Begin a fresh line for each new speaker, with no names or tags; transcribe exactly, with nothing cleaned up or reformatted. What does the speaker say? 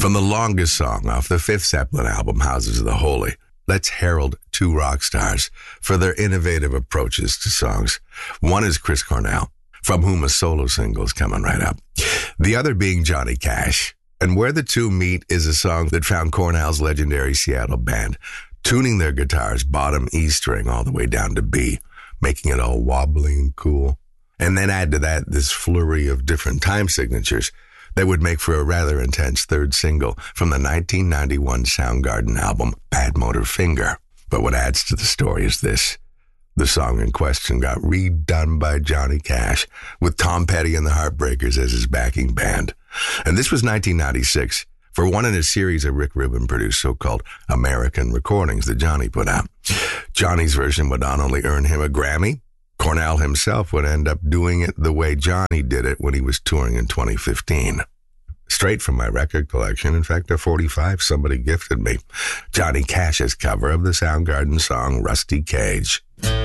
From the longest song off the fifth Zeppelin album, Houses of the Holy, let's herald two rock stars for their innovative approaches to songs. One is Chris Cornell, from whom a solo single is coming right up. The other being Johnny Cash. And where the two meet is a song that found Cornell's legendary Seattle band tuning their guitars bottom E string all the way down to B, making it all wobbly and cool. And then add to that this flurry of different time signatures that would make for a rather intense third single from the nineteen ninety-one Soundgarden album, Bad Motor Finger. But what adds to the story is this. The song in question got redone by Johnny Cash, with Tom Petty and the Heartbreakers as his backing band. And this was nineteen ninety-six, for one in a series of Rick Rubin-produced so-called American recordings that Johnny put out. Johnny's version would not only earn him a Grammy, Cornell himself would end up doing it the way Johnny did it when he was touring in twenty fifteen. Straight from my record collection, in fact, a forty-five somebody gifted me, Johnny Cash's cover of the Soundgarden song Rusty Cage.